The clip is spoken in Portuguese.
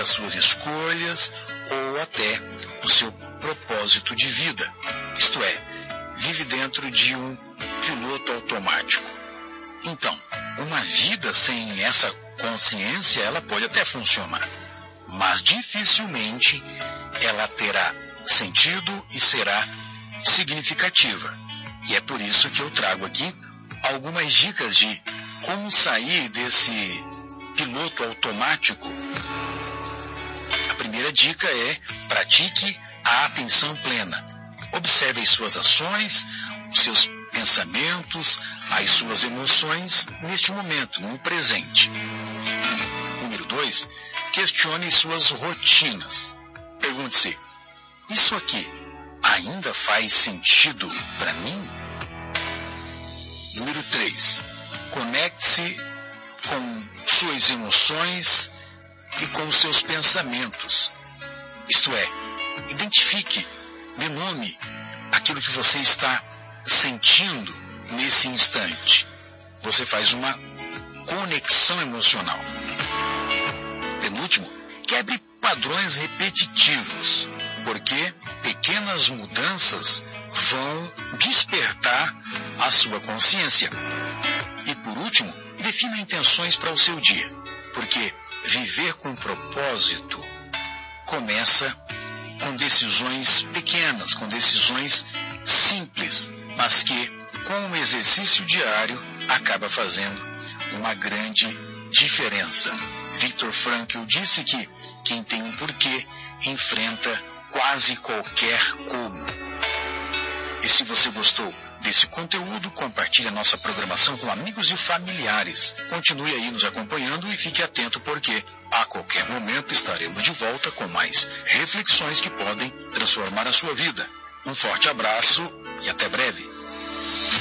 as suas escolhas ou até o seu propósito de vida. Isto é, vive dentro de um piloto automático. Então, uma vida sem essa consciência, ela pode até funcionar, mas dificilmente ela terá sentido e será significativa. E é por isso que eu trago aqui algumas dicas de como sair desse piloto automático. A primeira dica é: pratique a atenção plena. Observe as suas ações, os seus pensamentos, as suas emoções neste momento, no presente. Número 2, questione suas rotinas. Pergunte-se: isso aqui ainda faz sentido para mim? Número 3, conecte-se com suas emoções e com seus pensamentos. Isto é, identifique, denome aquilo que você está sentindo nesse instante. Você faz uma conexão emocional. Penúltimo, quebre padrões repetitivos, porque pequenas mudanças vão despertar a sua consciência. E por último, defina intenções para o seu dia, porque viver com propósito começa com decisões pequenas, com decisões simples, mas que, com um exercício diário, acaba fazendo uma grande diferença. Viktor Frankl disse que quem tem um porquê enfrenta quase qualquer como. E se você gostou desse conteúdo, compartilhe a nossa programação com amigos e familiares. Continue aí nos acompanhando e fique atento, porque a qualquer momento estaremos de volta com mais reflexões que podem transformar a sua vida. Um forte abraço e até breve.